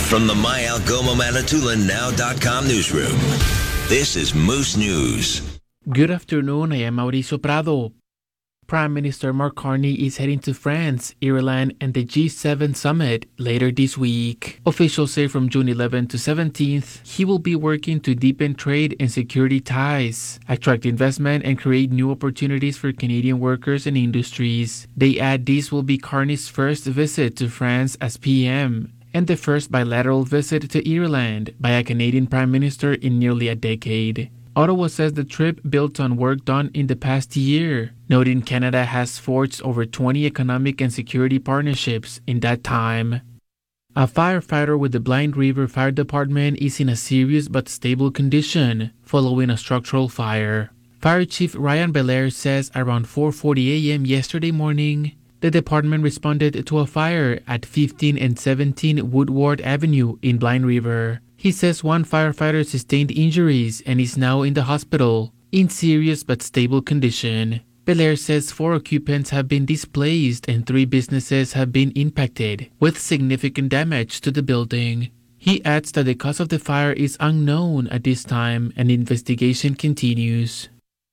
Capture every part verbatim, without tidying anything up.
From the My Algoma Manitoulin Now dot com newsroom, this is Moose News. Good afternoon, I am Mauricio Prado. Prime Minister Mark Carney is heading to France, Ireland, and the G seven summit later this week. Officials say from June eleventh to seventeenth, he will be working to deepen trade and security ties, attract investment, and create new opportunities for Canadian workers and industries. They add this will be Carney's first visit to France as P M, and the first bilateral visit to Ireland by a Canadian Prime Minister in nearly a decade. Ottawa says the trip built on work done in the past year, noting Canada has forged over twenty economic and security partnerships in that time. A firefighter with the Blind River Fire Department is in a serious but stable condition following a structural fire. Fire Chief Ryan Belair says around four forty a.m. yesterday morning, the department responded to a fire at fifteen and seventeen Woodward Avenue in Blind River. He says one firefighter sustained injuries and is now in the hospital in serious but stable condition. Belair says four occupants have been displaced and three businesses have been impacted, with significant damage to the building. He adds that the cause of the fire is unknown at this time and investigation continues.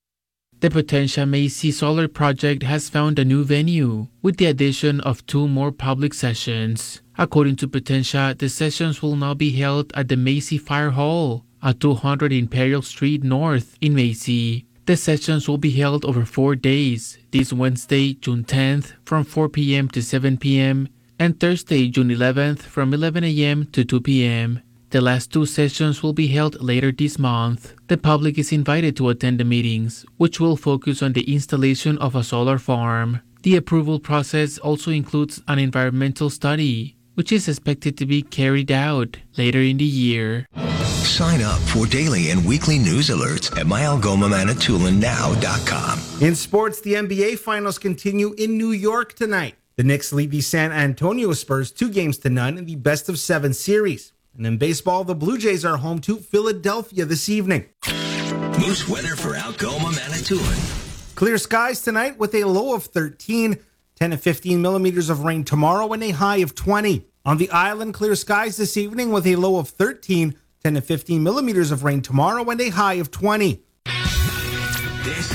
The Potentia Macy Solar Project has found a new venue with the addition of two more public sessions. According to Potentia, the sessions will now be held at the Macy Fire Hall at two hundred Imperial Street North in Macy. The sessions will be held over four days, this Wednesday, June tenth, from four p.m. to seven p.m., and Thursday, June eleventh, from eleven a.m. to two p.m. The last two sessions will be held later this month. The public is invited to attend the meetings, which will focus on the installation of a solar farm. The approval process also includes an environmental study, which is expected to be carried out later in the year. Sign up for daily and weekly news alerts at My Algoma Manitoulin Now dot com. In sports, the N B A Finals continue in New York tonight. The Knicks lead the San Antonio Spurs two games to none in the best of seven series. And in baseball, the Blue Jays are home to Philadelphia this evening. Moose weather for Algoma Manitoulin. Clear skies tonight with a low of thirteen, ten to fifteen millimeters of rain tomorrow and a high of twenty. On the island, clear skies this evening with a low of thirteen, ten to fifteen millimeters of rain tomorrow and a high of twenty. This